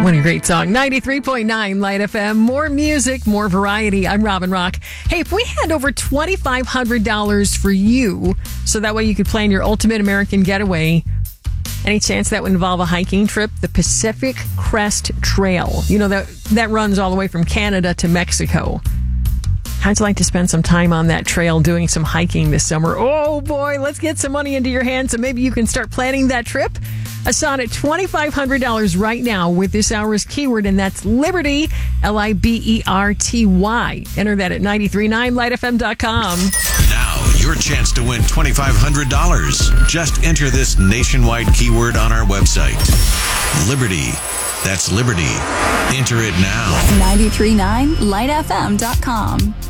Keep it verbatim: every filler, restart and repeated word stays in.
What a great song. ninety-three point nine Light F M. More music, more variety. I'm Robin Rock. Hey, if we had over twenty-five hundred dollars for you, so that way you could plan your ultimate American getaway, any chance that would involve a hiking trip? The Pacific Crest Trail. You know, that, that runs all the way from Canada to Mexico. How'd you like to spend some time on that trail doing some hiking this summer? Oh, boy, let's get some money into your hands so maybe you can start planning that trip. A son at twenty-five hundred dollars right now with this hour's keyword, and that's Liberty, L I B E R T Y. Enter that at nine three nine light f m dot com. Now, your chance to win twenty-five hundred dollars. Just enter this nationwide keyword on our website. Liberty. That's Liberty. Enter it now. nine three nine light f m dot com.